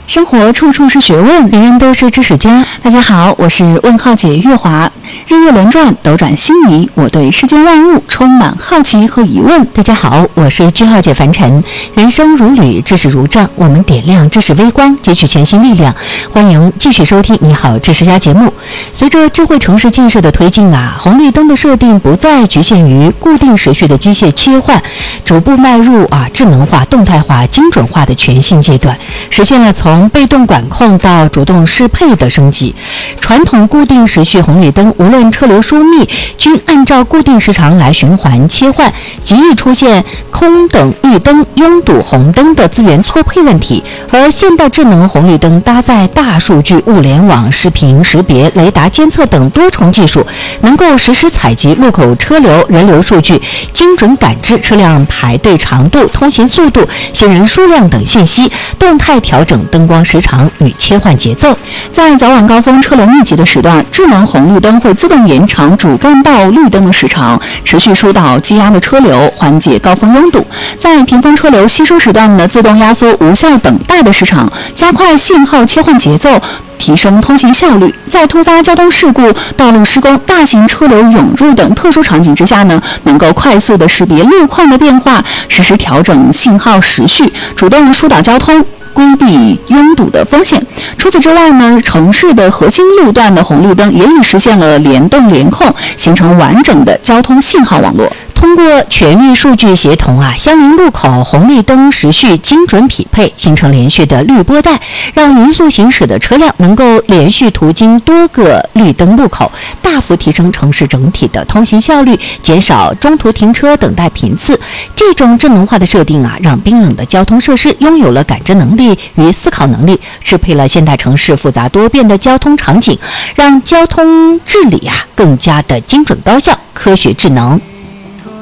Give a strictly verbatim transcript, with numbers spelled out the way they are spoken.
生活处处是学问，人人都是知识家。大家好，我是问号姐月华。日夜轮转，斗转星移，我对世间万物充满好奇和疑问。 大家好，我是句号姐凡尘。人生如旅，知识如杖，我们点亮知识微光，汲取全新力量。欢迎继续收听你好知识家节目。随着智慧城市建设的推进啊，红绿灯的设定不再局限于固定时序的机械切换，逐步迈入啊智能化、动态化、精准化的全新阶段，实现了从被动管控到主动适配的升级。传统固定时序红绿灯，无论车流疏密，均按照固定时长来循环切换，极易出现空等绿灯、拥堵红灯的资源错配问题。而现代智能红绿灯搭载大数据、物联网、视频识别、雷达监测等多重技术，能够实时采集路口车流、人流数据，精准感知车辆排队长度、通行速度、行人数量等信息，动态调整灯光时长与切换节奏。 在早晚高峰车流密集的时段，智能红绿灯会自动延长主干道绿灯的时长，持续疏导积压的车流，缓解高峰拥堵。在平峰车流稀疏时段呢，自动压缩无效等待的时长，加快信号切换节奏，提升通行效率。在突发交通事故、道路施工、大型车流涌入等特殊场景之下呢，能够快速的识别路况的变化，实时调整信号时序，主动疏导交通，规避拥堵的风险。除此之外呢，城市的核心路段的红绿灯也已实现了联动联控，形成完整的交通信号网络。 通过全域数据协同啊，相邻路口红绿灯时序精准匹配，形成连续的绿波带，让匀速行驶的车辆能够连续途经多个绿灯路口，大幅提升城市整体的通行效率，减少中途停车等待频次。这种智能化的设定啊，让冰冷的交通设施拥有了感知能力与思考能力，适配了现代城市复杂多变的交通场景，让交通治理啊更加的精准高效、科学智能。